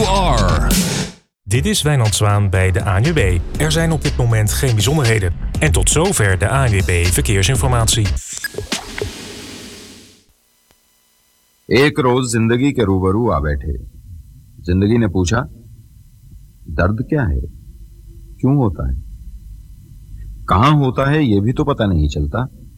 Radar. Dit is Wijnand Zwaan bij de ANWB. Er zijn op dit moment geen bijzonderheden. En tot zover de ANWB Verkeersinformatie. एक रोज जिंदगी के रूबरू आ बैठे। जिंदगी ने पूछा, दर्द क्या है, क्यों होता है, कहां होता है, यह भी तो पता नहीं चलता।